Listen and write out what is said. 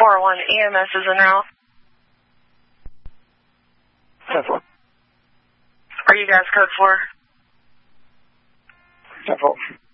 401 EMS is en route. 10-4. Are you guys code 4? 10-4.